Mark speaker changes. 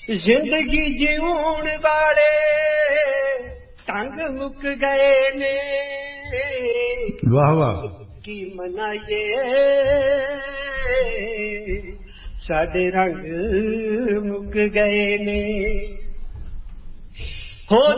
Speaker 1: ਜ਼ਿੰਦਗੀ ਜਿਉਣ ਵਾਲੇ ਢੰਗ ਮੁੱਕ ਗਏ ਨੇ।
Speaker 2: ਵਾਹ ਵਾਹ।
Speaker 1: ਕੀ ਮਨਾਈਏ ਸਾਡੇ ਰੰਗ ਮੁੱਕ ਗਏ ਨੇ। ਹੋ